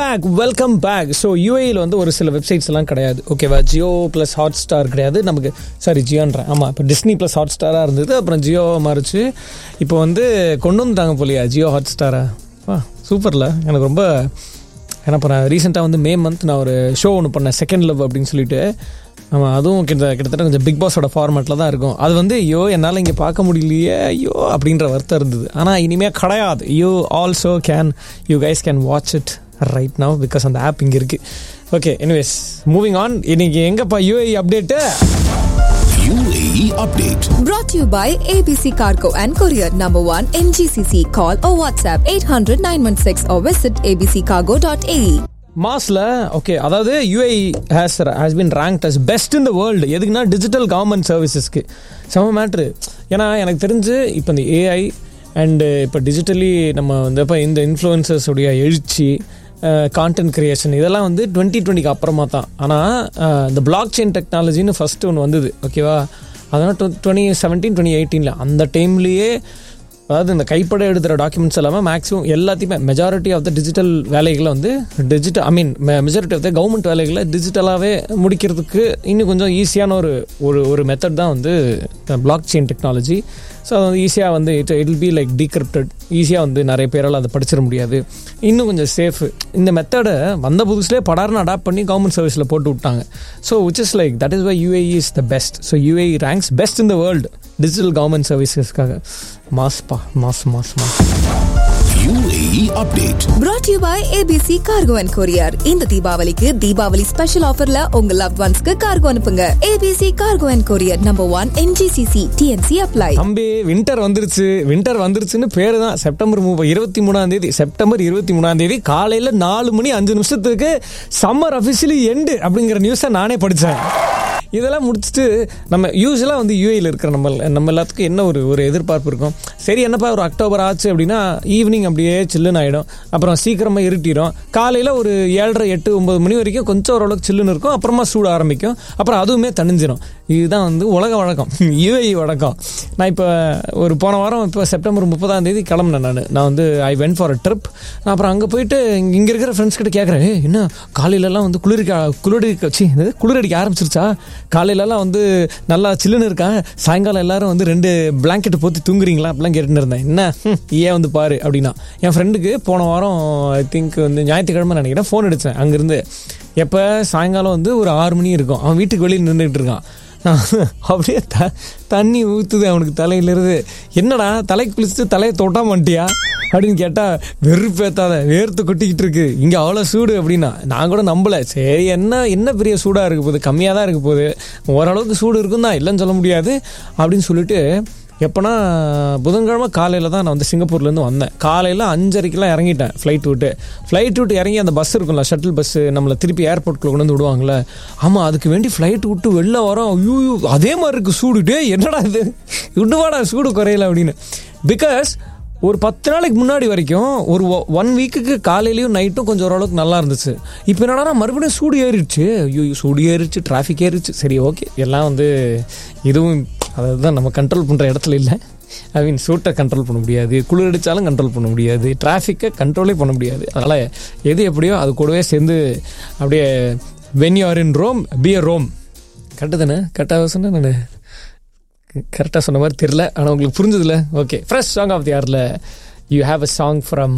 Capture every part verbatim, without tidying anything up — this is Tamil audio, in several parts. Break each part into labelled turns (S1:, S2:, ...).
S1: Back welcome back. ஸோ யூஏயில் வந்து ஒரு சில வெப்சைட்ஸ் எல்லாம் கிடையாது, ஓகேவா? ஜியோ ப்ளஸ் ஹாட் ஸ்டார் கிடையாது நமக்கு. சாரி, ஜியோன்றேன். ஆமாம், இப்போ டிஸ்னி ப்ளஸ் ஹாட் ஸ்டாராக இருந்தது, அப்புறம் ஜியோவாக மாறிச்சு. இப்போ வந்து கொண்டு வந்துட்டாங்க போலியா ஜியோ ஹாட் ஸ்டாரா. ஆ சூப்பரில். எனக்கு ரொம்ப என்ன பண்ணேன், ரீசெண்டாக வந்து மே மந்த் நான் ஒரு ஷோ ஒன்று பண்ணேன், செகண்ட் லவ் அப்படின்னு சொல்லிட்டு. ஆமாம், அதுவும் கிட்ட கிட்டத்தட்ட கொஞ்சம் பிக் பாஸோட ஃபார்மேட்டில் தான் இருக்கும். அது வந்து ஐயோ என்னால் இங்கே பார்க்க முடியலையே ஐயோ அப்படின்ற வருத்தம் இருந்தது. ஆனால் இனிமேல் கிடையாது. You also can you guys can watch it right now because அந்த ஆப் இங்கே இருக்குது. Okay, anyways moving on. இன்னைக்கு எங்கப்பா UAE update?
S2: U A E update
S3: brought to you by A B C Cargo and Courier number one in G C C. Call or WhatsApp eight hundred nine one six or visit a b c cargo dot a e.
S1: மாஸ்ல okay, அதாவது UAE has has been ranked as best in the world. எதுக்குன்னா டிஜிட்டல் கவர்மெண்ட் சர்வீசஸ்க்கு செம மேட்ரு. ஏன்னா எனக்கு தெரிஞ்சு இப்போ இந்த ஏஐ அண்டு இப்போ டிஜிட்டலி நம்ம வந்து இப்போ இந்த இன்ஃப்ளூயன்சர்ஸுடைய எழுச்சி, கான்டென்ட் கிரியேஷன் இதெல்லாம் வந்து டுவெண்ட்டி டுவெண்ட்டிக்கு அப்புறமா தான். ஆனால் இந்த பிளாக் செயின் டெக்னாலஜின்னு ஃபஸ்ட்டு ஒன்று வந்தது, ஓகேவா? அதனால் டூ டுவெண்ட்டி செவன்டீன் டுவெண்ட்டி எயிட்டீனில் அந்த டைம்லேயே, அதாவது இந்த கைப்பட எடுத்துகிற டாக்குமெண்ட்ஸ் எல்லாமே மேக்ஸிமம் எல்லாத்தையுமே மெஜாரிட்டி ஆஃப் த டிஜிட்டல் வேலைகளை வந்து digital I mean majority of the government வேலைகளை டிஜிட்டலாகவே முடிக்கிறதுக்கு இன்னும் கொஞ்சம் ஈஸியான ஒரு ஒரு ஒரு மெத்தட் தான் வந்து பிளாக் செயின் டெக்னாலஜி. ஸோ அது வந்து ஈஸியாக வந்து it it will be like டீக்ரிப்டட். ஈஸியாக வந்து நிறைய பேரால் அதை படிச்சிட முடியாது, இன்னும் கொஞ்சம் சேஃபு. இந்த மெத்தடை வந்த புதுசுலேயே படார்னு அடாப்ட் பண்ணி கவர்மெண்ட் சர்வீஸில் போட்டு விட்டாங்க. So which is like that is why UAE is the best. So UAE ranks best in the world digital government சர்வீசஸ்க்காக. மாஸ்பா mass mass mass.
S2: U A E update
S3: brought to you by A B C Cargo and Courier. இந்த தீபாவளிக்கு தீபாவளி ஸ்பெஷல் ஆஃபர்ல உங்க லவ்ட் ஒன்ஸ்க்கு கார்கோ அனுப்புங்க. A B C Cargo and Courier number one in G C C. T N C apply.
S1: தம்பி வின்டர் வந்துருச்சு, வின்டர் வந்துருச்சுன்னு பேரு தான். செப்டம்பர் இருபத்தி மூணாம் தேதி செப்டம்பர் இருபத்தி மூணாம் தேதி காலையில் நாலு மணி அஞ்சு நிமிஷத்துக்கு சம்மர் அஃபிஷியலி எண்டு அப்படிங்கிற நியூஸை நானே படித்தேன். இதெல்லாம் முடிச்சுட்டு நம்ம யூஸ்வலாக வந்து யூஏயில் இருக்கிற நம்ம நம்ம எல்லாத்துக்கும் என்ன ஒரு ஒரு எதிர்பார்ப்பு இருக்கும். சரி என்னப்பா ஒரு அக்டோபர் ஆச்சு அப்படின்னா ஈவினிங் அப்படியே சில்லுன்னு ஆகிடும், அப்புறம் சீக்கிரமாக இருட்டிடும். காலையில் ஒரு ஏழரை எட்டு ஒம்பது மணி வரைக்கும் கொஞ்சம் ஓரளவுக்கு சில்லுன்னு இருக்கும், அப்புறமா சூட ஆரம்பிக்கும், அப்புறம் அதுவுமே தணிஞ்சிடும். இதுதான் வந்து உலக வழக்கம், யூஏஇ வழக்கம். நான் இப்போ ஒரு போன வாரம் இப்போ செப்டம்பர் முப்பதாம் தேதி கிளம்புனேன். நான் நான் வந்து I went for a trip. நான் அப்புறம் அங்கே போயிட்டு இங்கே இருக்கிற ஃப்ரெண்ட்ஸ் கிட்ட கேட்குறேன், என்ன காலையிலலாம் வந்து குளிர்க்க குளிரடிக்க வச்சு குளிரடிக்க ஆரம்பிச்சிருச்சா, காலையிலலாம் வந்து நல்லா சில்லுன்னு இருக்கா, சாயங்காலம் எல்லாரும் வந்து ரெண்டு பிளாங்கெட்டு போற்றி தூங்குறீங்களா அப்படிலாம் கேட்டுன்னு இருந்தேன். என்ன ஏன் வந்து பாரு அப்படின்னா, என் ஃப்ரெண்டுக்கு போன வாரம் ஐ திங்க் வந்து ஞாயிற்றுக்கிழமை நினைக்கிறேன் ஃபோன் அடித்தேன் அங்கேருந்து. எப்போ சாயங்காலம் வந்து ஒரு ஆறு மணி இருக்கும், அவன் வீட்டுக்கு வெளியே நின்றுட்டு இருக்கான். அப்படியே த தண்ணி ஊற்றுது அவனுக்கு தலையிலிருந்து. என்னடா தலைக்கு குளிச்சுட்டு தலையை தொட்டா மாட்டியா அப்படின்னு கேட்டால், வெறுப்பேத்தாத வேர்த்து கொட்டிக்கிட்டு இருக்கு இங்கே அவ்வளோ சூடு அப்படின்னா. நான் கூட நம்பலை. சரி என்ன என்ன பெரிய சூடாக இருக்க போகுது, கம்மியாக தான் இருக்க போகுது, ஓரளவுக்கு சூடு இருக்கும் தான், இல்லைன்னு சொல்ல முடியாது அப்படின்னு சொல்லிட்டு எப்போனா புதன்கிழமை காலையில் தான் நான் வந்து சிங்கப்பூர்லேருந்து வந்தேன். காலையில் அஞ்சரைக்கெலாம் இறங்கிட்டேன் ஃப்ளைட் விட்டு. ஃப்ளைட் விட்டு இறங்கி அந்த பஸ் இருக்கும்ல, ஷட்டில் பஸ்ஸு நம்மளை திருப்பி ஏர்போர்ட்டுக்குள்ள கொண்டு வந்து விடுவாங்களே, ஆமாம் அதுக்கு வேண்டி ஃப்ளைட் விட்டு வெளில வரோம். ஐயோ அதே மாதிரி இருக்குது சூடுட்டே, என்னடா இது விடுவாடா சூடு குறையல அப்படின்னு. பிகாஸ் ஒரு பத்து நாளைக்கு முன்னாடி வரைக்கும் ஒரு ஒன் வீக்குக்கு காலையிலையும் நைட்டும் கொஞ்சம் ஓரளவுக்கு நல்லா இருந்துச்சு. இப்போ என்னன்னா மறுபடியும் சூடு ஏறிடுச்சு. ஐயோ சூடு ஏறிடுச்சு, டிராஃபிக் ஏறிடுச்சு. சரி ஓகே, எல்லாம் வந்து இதுவும் அதாவது தான் நம்ம கண்ட்ரோல் பண்ணுற இடத்துல இல்லை. ஐ மீன் சூட்டை கண்ட்ரோல் பண்ண முடியாது, குளிர் அடித்தாலும் கண்ட்ரோல் பண்ண முடியாது, டிராஃபிக்கை கண்ட்ரோலே பண்ண முடியாது. அதனால் எது எப்படியோ அது கூடவே சேர்ந்து அப்படியே when you are in Rome be a Rome. Correct தானே? கரெக்டாக சொன்னேன் நான், கரெக்டாக சொன்ன மாதிரி தெரில, ஆனால் உங்களுக்கு புரிஞ்சதில்ல. Okay, fresh song of the இயரில் you have a song from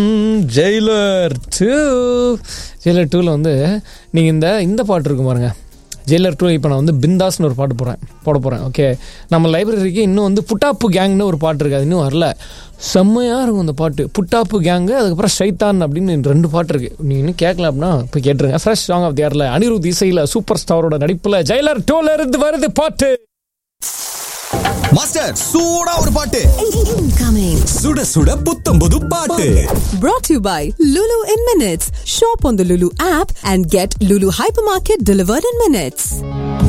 S1: Jailer two. Jailer டூவில் வந்து நீங்கள் இந்த இந்த பாட்டு இருக்கும் பாருங்க, ஜெயிலர் டூ. இப்போ நான் வந்து பிந்தாஸ்னு ஒரு பாட்டு போகிறேன் போட போகிறேன். ஓகே, நம்ம லைப்ரரிக்கு இன்னும் வந்து புட்டாப்பு கேங்னு ஒரு பாட்டு இருக்குது, அது இன்னும் வரல. செம்மையாக இருக்கும் அந்த பாட்டு, புட்டாப்பு கேங்கு, அதுக்கப்புறம் ஷைத்தான் அப்படின்னு ரெண்டு பாட்டு இருக்குது. நீங்கள் இன்னும் கேட்கல அப்படின்னா இப்போ கேட்டுருங்க. ஃப்ரெஷ் சாங் ஆஃப் தி இயரில் அனிருத் இசையில் சூப்பர் ஸ்டாரோட நடிப்பில் ஜெயிலர் டூல இருந்து வருது பாட்டு.
S4: மாஸ்டர் சூடா ஒரு பாட்டு
S3: Incoming.
S4: சுட சுட புத்தம் புது பாட்டு.
S3: Brought to you by Lulu in Minutes. Shop on the Lulu app and get Lulu Hypermarket delivered in minutes.